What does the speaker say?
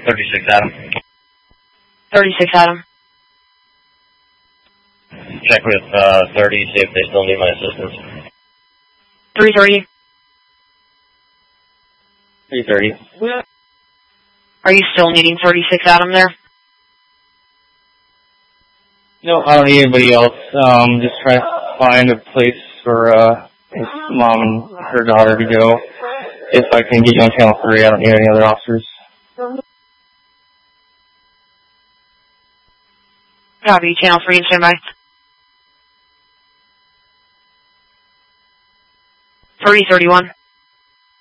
36 Adam. 36 Adam. Check with 30, see if they still need my assistance. 330. 330. Are you still needing 36 Adam there? No, I don't need anybody else. Just trying to find a place for his mom and her daughter to go. If I can get you on channel 3, I don't need any other officers. Copy, channel 3 and standby. 3031.